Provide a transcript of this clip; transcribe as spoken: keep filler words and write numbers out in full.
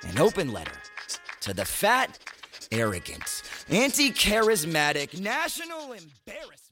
An open letter to the fat, arrogant, anti-charismatic, national embarrassment.